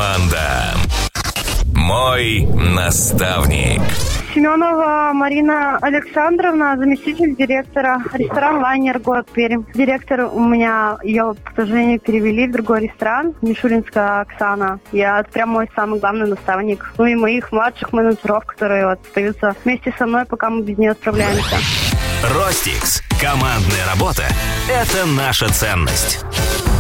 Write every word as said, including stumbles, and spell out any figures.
Команда «Мой наставник». Семенова Марина Александровна, заместитель директора, ресторан «Лайнер», город Пермь. Директор у меня, ее, к сожалению, перевели в другой ресторан, Мишуринская Оксана. Я прям мой самый главный наставник. Ну и моих младших менеджеров, которые вот остаются вместе со мной, пока мы без нее справляемся. Ростикс. Командная работа – это наша ценность.